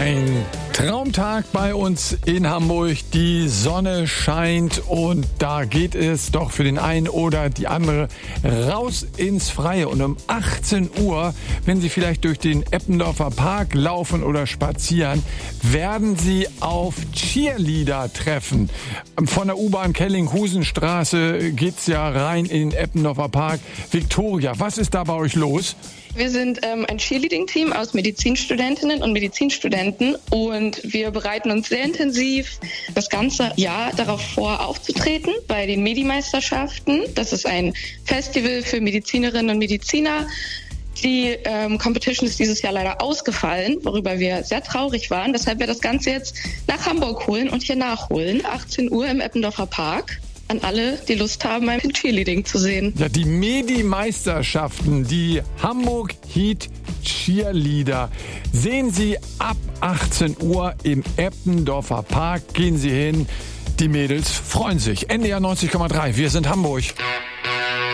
Ein Traumtag bei uns in Hamburg. Die Sonne scheint und da geht es doch für den einen oder die andere raus ins Freie. Und um 18 Uhr, wenn Sie vielleicht durch den Eppendorfer Park laufen oder spazieren, werden Sie auf Cheerleader treffen. Von der U-Bahn Kellinghusenstraße geht's ja rein in den Eppendorfer Park. Victoria, was ist da bei euch los? Wir sind ein Cheerleading-Team aus Medizinstudentinnen und Medizinstudenten und wir bereiten uns sehr intensiv das ganze Jahr darauf vor, aufzutreten bei den Medi-Meisterschaften. Das ist ein Festival für Medizinerinnen und Mediziner. Die Competition ist dieses Jahr leider ausgefallen, worüber wir sehr traurig waren, weshalb wir das Ganze jetzt nach Hamburg holen und hier nachholen. 18 Uhr im Eppendorfer Park. An alle, die Lust haben, ein Cheerleading zu sehen. Ja, die Medi-Meisterschaften, die Hamburg Heat Cheerleader, sehen Sie ab 18 Uhr im Eppendorfer Park. Gehen Sie hin, die Mädels freuen sich. NDR 90,3, wir sind Hamburg.